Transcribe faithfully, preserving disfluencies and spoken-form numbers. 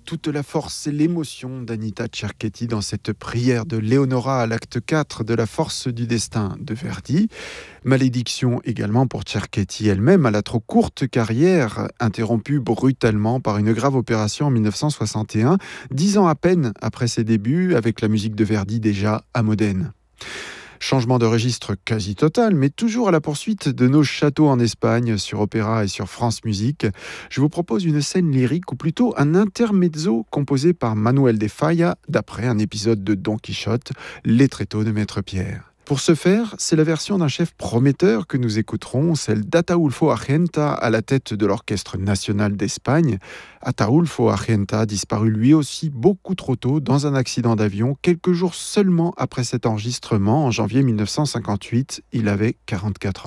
toute la force et l'émotion d'Anita Cerchetti dans cette prière de Leonora à l'acte quatre de La force du destin de Verdi. Malédiction également pour Cerchetti elle-même à la trop courte carrière, interrompue brutalement par une grave opération en dix-neuf cent soixante et un, dix ans à peine après ses débuts avec la musique de Verdi déjà à Modène. Changement de registre quasi total, mais toujours à la poursuite de nos châteaux en Espagne, sur Opéra et sur France Musique. Je vous propose une scène lyrique, ou plutôt un intermezzo composé par Manuel de Falla, d'après un épisode de Don Quichotte, Les tréteaux de Maître Pierre. Pour ce faire, c'est la version d'un chef prometteur que nous écouterons, celle d'Ataulfo Argenta à la tête de l'Orchestre national d'Espagne. Ataulfo Argenta disparut lui aussi beaucoup trop tôt dans un accident d'avion, quelques jours seulement après cet enregistrement, en janvier dix-neuf cent cinquante-huit. Il avait quarante-quatre ans.